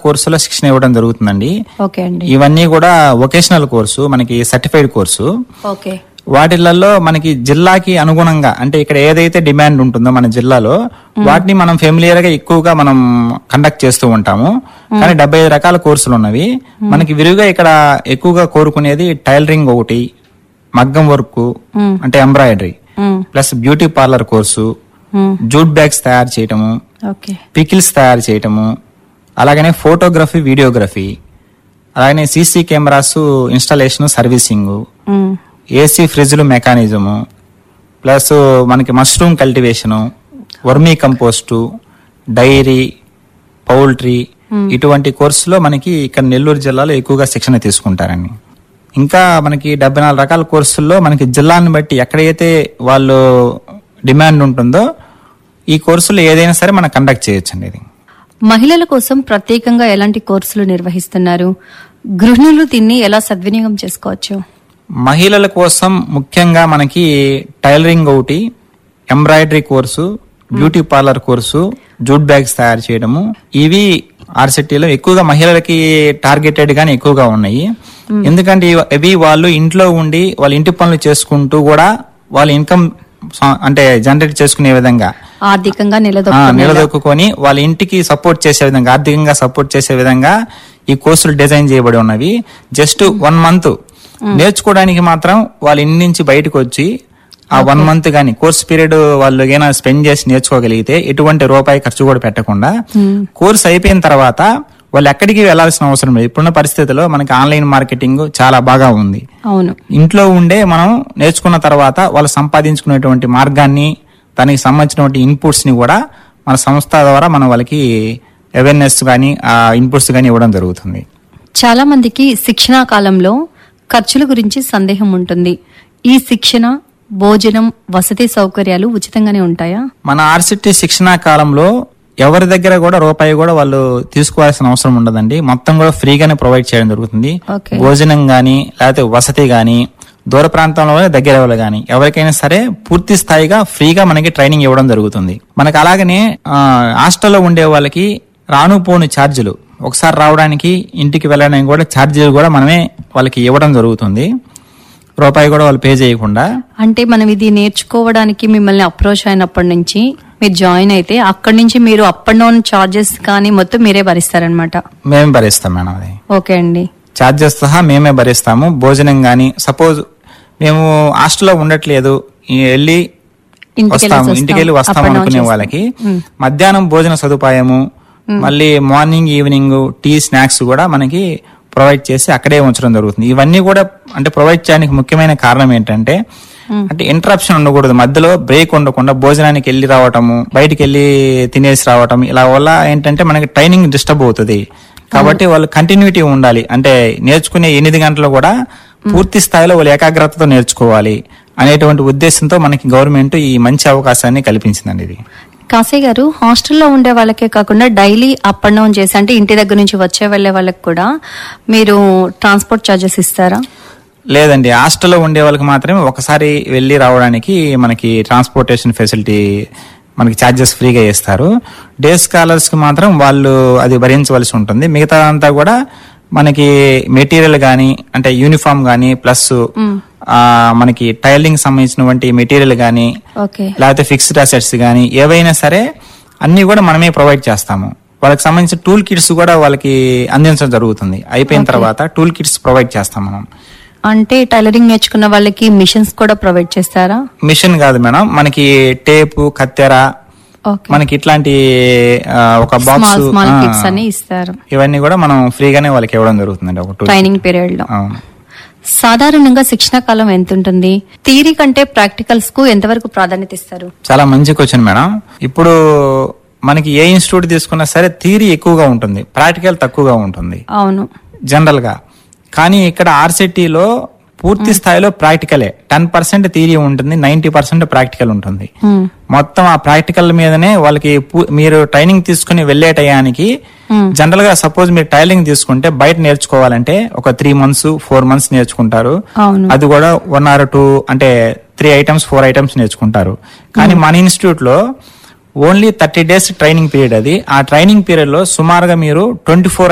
కోర్సులో శిక్షణ ఇవ్వడం జరుగుతుందండి. ఓకే అండి. ఇవన్నీ కూడా వొకేషనల్ కోర్సు, మనకి సర్టిఫైడ్ కోర్సు. ఓకే. వాటిలలో మనకి జిల్లాకి అనుగుణంగా అంటే ఇక్కడ ఏదైతే డిమాండ్ ఉంటుందో మన జిల్లాలో వాటిని మనం ఫెమిలియర్ గా ఎక్కువగా మనం కండక్ట్ చేస్తూ ఉంటాము. కానీ 75 రకాల కోర్సులు ఉన్నవి. మనకి విరివిగా ఇక్కడ ఎక్కువగా కోరుకునేది టైలరింగ్ ఒకటి, మగ్గం వర్క్ అంటే embroidery, plus beauty parlour course, jute bags తయారు చేయటము, పికిల్స్ తయారు చేయటము, అలాగనే ఫోటోగ్రఫీ, వీడియోగ్రఫీ, అలాగనే CC cameras installation, servicing, AC ఫ్రిడ్జ్లు మెకానిజము, ప్లస్ మనకి mushroom cultivation, vermi compost, dairy, poultry, ఇటువంటి కోర్సులో మనకి ఇక్కడ నెల్లూరు జిల్లాలో ఎక్కువగా శిక్షణ తీసుకుంటారండి. ఇంకా మనకి 74 రకాల కోర్సుల్లో మనకి జిల్లాని బట్టి ఎక్కడైతే వాళ్ళు డిమాండ్ ఉంటుందో ఈ కోర్సులు ఏదైనా సరే మనం కండక్ట్ చేయొచ్చండి. ఇది మహిళల కోసం ప్రత్యేకంగా ఎలాంటి కోర్సులు నిర్వహిస్తున్నారు? గృహిణులు దీన్ని ఎలా సద్వినియోగం చేసుకోవచ్చు? మహిళల కోసం ముఖ్యంగా మనకి టైలరింగ్ ఒకటి, embroidery course, beauty parlour course, jute bags తయారు చేయడము, ఇవి ఆర్సిటీలో ఎక్కువగా మహిళలకి టార్గెటెడ్ గానే ఎక్కువగా ఉన్నాయి. ఎందుకంటే ఇవి వాళ్ళు ఇంట్లో ఉండి వాళ్ళ ఇంటి పనులు చేసుకుంటూ కూడా వాళ్ళ ఇన్కమ్ అంటే జనరేట్ చేసుకునే విధంగా ఆర్థికంగా నిలదొక్కుని వాళ్ళ ఇంటికి సపోర్ట్ చేసే విధంగా, ఆర్థికంగా సపోర్ట్ చేసే విధంగా ఈ కోర్సులు డిజైన్ చేయబడి ఉన్నవి. జస్ట్ 1 month నేర్చుకోవడానికి మాత్రం వాళ్ళ ఇంటి నుంచి బయటకు వచ్చి ఆ 1 month గానీ కోర్స్ పీరియడ్ వాళ్ళు ఏమైనా స్పెండ్ చేసి నేర్చుకోగలిగితే ఎటువంటి రూపాయి ఖర్చు కూడా పెట్టకుండా కోర్స్ అయిపోయిన తర్వాత వాళ్ళు ఎక్కడికి వెళ్లాల్సిన అవసరం లేదు. ఇప్పుడున్న పరిస్థితుల్లో మనకి ఆన్లైన్ మార్కెటింగ్ చాలా బాగా ఉంది. ఇంట్లో ఉండే మనం నేర్చుకున్న తర్వాత వాళ్ళు సంపాదించుకునేటువంటి మార్గాన్ని, దానికి సంబంధించినటువంటి ఇన్పుట్స్ ని కూడా మన సంస్థ ద్వారా మనం వాళ్ళకి అవేర్నెస్ గానీ ఆ ఇన్పుట్స్ గానీ ఇవ్వడం జరుగుతుంది. చాలా మందికి శిక్షణా కాలంలో ఖర్చుల గురించి సందేహం ఉంటుంది. ఈ శిక్షణ, భోజనం, వసతి సౌకర్యాలు ఉచితంగానే ఉంటాయా? మన ఆర్సిటీ శిక్షణా కాలంలో ఎవరి దగ్గర కూడా రూపాయి కూడా వాళ్ళు తీసుకోవాల్సిన అవసరం ఉండదండి. మొత్తం కూడా ఫ్రీగానే ప్రొవైడ్ చేయడం జరుగుతుంది. భోజనం గానీ లేకపోతే వసతి గానీ, దూర ప్రాంతంలో దగ్గర వాళ్ళు గానీ ఎవరికైనా సరే పూర్తి స్థాయిగా ఫ్రీగా మనకి ట్రైనింగ్ ఇవ్వడం జరుగుతుంది. మనకి అలాగనే హాస్టల్లో ఉండే వాళ్ళకి రాను పోను ఛార్జీలు, ఒకసారి రావడానికి ఇంటికి వెళ్ళడానికి కూడా ఛార్జీలు కూడా మనమే వాళ్ళకి ఇవ్వడం జరుగుతుంది. రూపాయి కూడా వాళ్ళు పే చేయకుండా. అంటే మనం ఇది నేర్చుకోవడానికి మిమ్మల్ని అప్రోచ్ అయినప్పటి నుంచి మీరు జాయిన్ అయితే అక్కడి నుంచి మీరు అప్ అండ్ డౌన్ చార్జెస్ కానీ మొత్తం మీరే భరిస్తారనమాట? మేమే భరిస్తాం మేడం. అది ఓకే అండి. చార్జెస్ సహా మేమే భరిస్తాము. భోజనం గానీ సపోజ్ మేము హాస్టల్లో ఉండట్లేదు, వెళ్ళి ఇంటికి వెళ్ళి వస్తాం అనుకునే వాళ్ళకి మధ్యాహ్నం భోజన సదుపాయము, మళ్ళీ మార్నింగ్ ఈవినింగ్ టీ, స్నాక్స్ కూడా మనకి ప్రొవైడ్ చేసి అక్కడే ఉంచడం జరుగుతుంది. ఇవన్నీ కూడా అంటే ప్రొవైడ్ చేయడానికి ముఖ్యమైన కారణం ఏంటంటే అంటే ఇంటరప్షన్ ఉండకూడదు, మధ్యలో బ్రేక్ ఉండకుండా భోజనానికి వెళ్ళి రావటము, బయటికి వెళ్ళి తినేసి రావటం, ఇలా వల్ల ఏంటంటే మనకి ట్రైనింగ్ డిస్టర్బ్ అవుతుంది. కాబట్టి వాళ్ళు కంటిన్యూటీ ఉండాలి. అంటే నేర్చుకునే 8 గంటలు కూడా పూర్తి స్థాయిలో వాళ్ళు ఏకాగ్రతతో నేర్చుకోవాలి అనేటువంటి ఉద్దేశంతో మనకి గవర్నమెంట్ ఈ మంచి అవకాశాన్ని కల్పించిందండి. ఇది కాశీ గారు, హాస్టల్లో ఉండే వాళ్ళకే కాకుండా డైలీ అప్ అండ్ డౌన్ చేసి అంటే ఇంటి దగ్గర నుంచి వచ్చే వెళ్లే వాళ్ళకి కూడా మీరు ట్రాన్స్పోర్ట్ చార్జెస్ ఇస్తారా? లేదండి, హాస్టల్లో ఉండే వాళ్ళకి మాత్రమే ఒకసారి వెళ్లి రావడానికి మనకి ట్రాన్స్పోర్టేషన్ ఫెసిలిటీ మనకి ఛార్జెస్ ఫ్రీగా ఇస్తారు. డే స్కాలర్స్ కి మాత్రం వాళ్ళు అది భరించవలసి ఉంటుంది. మిగతా అంతా కూడా మనకి మెటీరియల్ గానీ అంటే యూనిఫామ్ గానీ ప్లస్ మనకి టైలింగ్ సంబంధించినటువంటి మెటీరియల్ గానీ లేకపోతే ఫిక్స్డ్ అసెట్స్ గానీ ఏవైనా సరే అన్ని కూడా మనమే ప్రొవైడ్ చేస్తాము. వాళ్ళకి సంబంధించిన టూల్ కిట్స్ కూడా వాళ్ళకి అందించడం జరుగుతుంది. అయిపోయిన తర్వాత టూల్ కిట్స్ ప్రొవైడ్ చేస్తాం మనం. అంటే టైలరింగ్ నేర్చుకున్న వాళ్ళకి మిషన్స్ కూడా ప్రొవైడ్ చేస్తారా? మిషన్ కాదు మేడం, మనకి టేపు, కత్తెర, మనకి ఇట్లాంటి ఒక బాక్స్ ఇస్తారు. ఇవన్నీ కూడా మనం ఫ్రీగానే వాళ్ళకి ఇవ్వడం జరుగుతుందండి ఒక ట్రైనింగ్ పీరియడ్ లో. సాధారణంగా శిక్షణ కాలం ఎంత ఉంటుంది? థియరీ కంటే ప్రాక్టికల్స్ కు ఎంతవరకు ప్రాధాన్యత ఇస్తారు? చాలా మంచి క్వశ్చన్ మేడం. ఇప్పుడు మనకి ఏ ఇన్స్టిట్యూట్ తీసుకున్నా సరే థియరీ ఎక్కువగా ఉంటుంది, ప్రాక్టికల్ తక్కువగా ఉంటుంది. అవును, జనరల్ గా. కానీ ఇక్కడ ఆర్సిటీలో పూర్తి స్థాయిలో ప్రాక్టికలే. 10% థియరీ ఉంటుంది, 90% ప్రాక్టికల్ ఉంటుంది. మొత్తం ఆ ప్రాక్టికల్ మీదనే వాళ్ళకి మీరు ట్రైనింగ్ తీసుకుని వెళ్లే టయానికి జనరల్ గా సపోజ్ మీరు టైలింగ్ తీసుకుంటే బయట నేర్చుకోవాలంటే ఒక 3 months 4 months నేర్చుకుంటారు. అది కూడా 1 or 2 అంటే 3 items 4 items నేర్చుకుంటారు. కానీ మన ఇన్స్టిట్యూట్ లో ఓన్లీ 30 days ట్రైనింగ్ పీరియడ్. అది ఆ ట్రైనింగ్ పీరియడ్ లో సుమారుగా మీరు 24